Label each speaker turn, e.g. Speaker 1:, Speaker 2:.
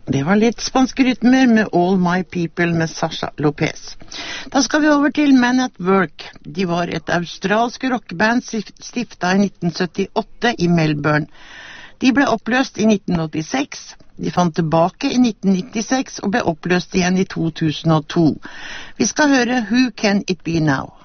Speaker 1: Det var litt spanske rytmer med All My People med Sasha Lopez. Da skal vi over til Men at Work. De var et australsk rockeband stiftet i 1978 i Melbourne. De ble oppløst i 1986. De fant tilbake i 1996 og ble oppløst igjen i 2002. Vi skal høre Who Can It Be Now?